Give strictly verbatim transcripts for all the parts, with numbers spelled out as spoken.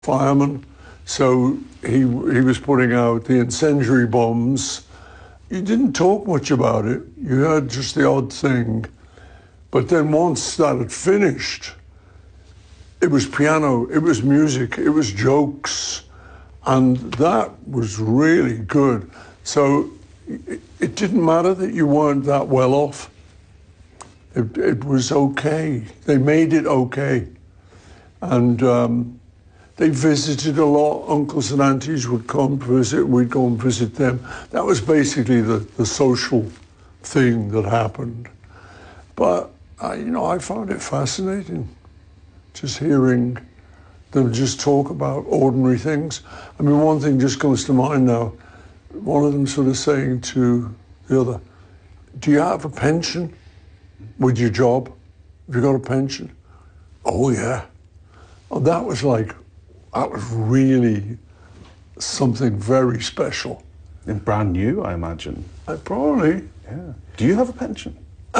fireman. So he he was putting out the incendiary bombs. You didn't talk much about it. You heard just the odd thing. But then once that had finished, it was piano, it was music, it was jokes. And that was really good. So it, it didn't matter that you weren't that well off. It, it was okay. They made it okay. And um, they visited a lot. Uncles and aunties would come visit. We'd go and visit them. That was basically the, the social thing that happened. But, I, you know, I found it fascinating, just hearing them just talk about ordinary things. I mean, one thing just comes to mind now. One of them sort of saying to the other, do you have a pension with your job? Have you got a pension? Oh, yeah. Oh, that was like, that was really something very special. And brand new, I imagine. I probably. Yeah. Do you have a pension?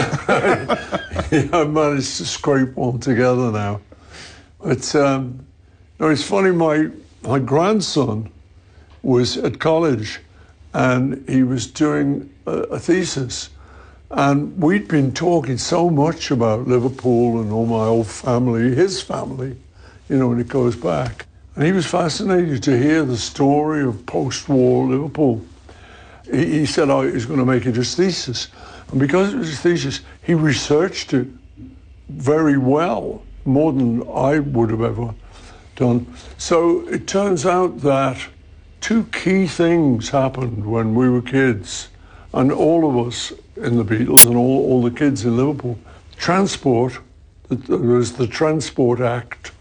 Yeah, I managed to scrape one together now. But um, no, it's funny, my, my grandson was at college and he was doing a, a thesis. And we'd been talking so much about Liverpool and all my old family, his family, you know, when it goes back. And he was fascinated to hear the story of post-war Liverpool. He, he said, oh, he was going to make it his thesis. And because it was his thesis, he researched it very well, more than I would have ever done. So it turns out that two key things happened when we were kids, and all of us in the Beatles and all, all the kids in Liverpool. Transport, there was the Transport Act.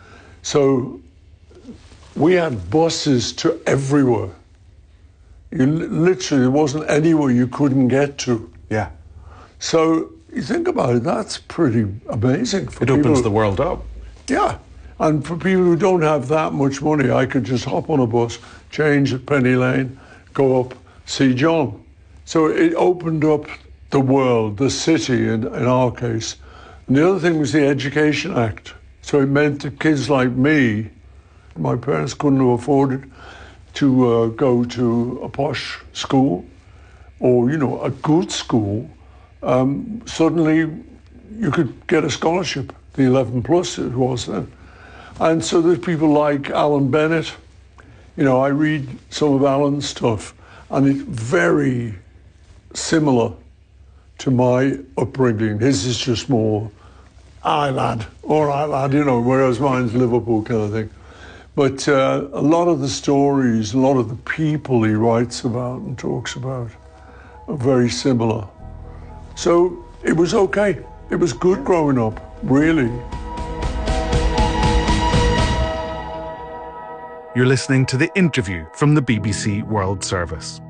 So we had buses to everywhere. You literally, there wasn't anywhere you couldn't get to. Yeah. So you think about it, that's pretty amazing. For it people opens who, the world up. Yeah. And for people who don't have that much money, I could just hop on a bus, change at Penny Lane, go up, see John. So it opened up the world, the city in, in our case. And the other thing was the Education Act. So it meant that kids like me, my parents couldn't have afforded to uh, go to a posh school or, you know, a good school. Um, suddenly you could get a scholarship, the eleven plus it was then. And so there's people like Alan Bennett. You know, I read some of Alan's stuff and it's very similar to my upbringing. His is just more, aye lad, all right lad, you know, whereas mine's Liverpool kind of thing. But uh, a lot of the stories, a lot of the people he writes about and talks about are very similar. So it was okay. It was good growing up, really. You're listening to The Interview from the B B C World Service.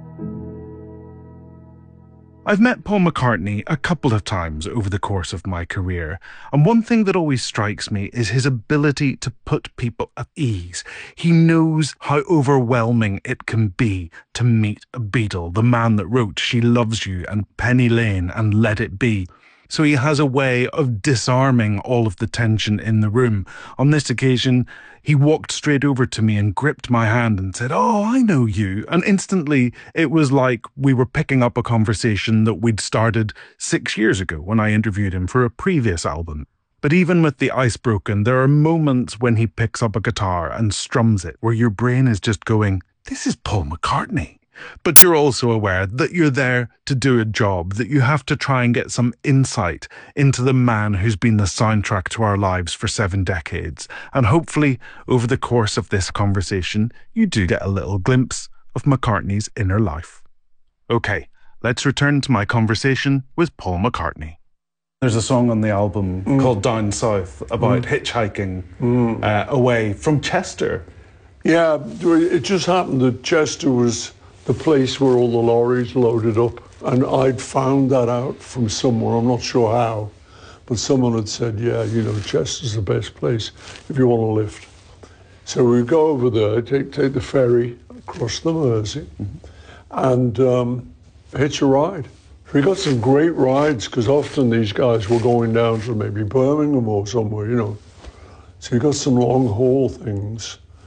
I've met Paul McCartney a couple of times over the course of my career, and one thing that always strikes me is his ability to put people at ease. He knows how overwhelming it can be to meet a Beatle, the man that wrote She Loves You and Penny Lane and Let It Be. So he has a way of disarming all of the tension in the room. On this occasion, he walked straight over to me and gripped my hand and said, "Oh, I know you." And instantly, it was like we were picking up a conversation that we'd started six years ago when I interviewed him for a previous album. But even with the ice broken, there are moments when he picks up a guitar and strums it where your brain is just going, this is Paul McCartney. But you're also aware that you're there to do a job, that you have to try and get some insight into the man who's been the soundtrack to our lives for seven decades. And hopefully, over the course of this conversation, you do get a little glimpse of McCartney's inner life. Okay, let's return to my conversation with Paul McCartney. There's a song on the album mm. called Down South about mm. hitchhiking mm. uh, away from Chester. Yeah, it just happened that Chester was the place where all the lorries loaded up. And I'd found that out from somewhere, I'm not sure how, but someone had said, yeah, you know, Chester's the best place if you want to lift. So we go over there, take, take the ferry across the Mersey, mm-hmm. and um, hitch a ride. We got some great rides, because often these guys were going down to maybe Birmingham or somewhere, you know. So you got some long haul things.